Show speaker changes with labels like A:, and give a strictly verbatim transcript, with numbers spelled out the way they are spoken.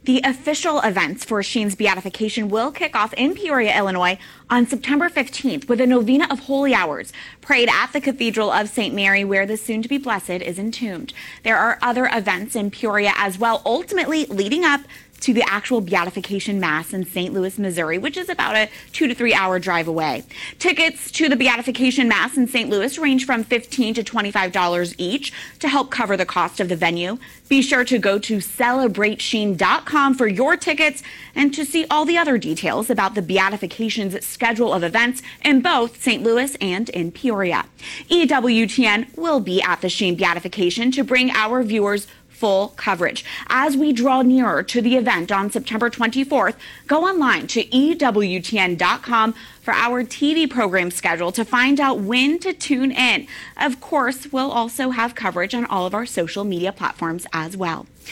A: The official events for Sheen's beatification will kick off in Peoria, Illinois on September fifteenth with a novena of holy hours prayed at the Cathedral of Saint Mary, where the soon-to-be blessed is entombed. There are other events in Peoria as well, ultimately leading up to the actual beatification mass in Saint Louis, Missouri, which is about a two to three hour drive away. Tickets to the beatification mass in Saint Louis range from fifteen to twenty-five dollars each to help cover the cost of the venue. Be sure to go to celebrate sheen dot com for your tickets and to see all the other details about the beatification's schedule of events in both Saint Louis and in Peoria. E W T N will be at the Sheen beatification to bring our viewers full coverage. As we draw nearer to the event on September twenty-fourth, go online to E W T N dot com for our T V program schedule to find out when to tune in. Of course, we'll also have coverage on all of our social media platforms as well.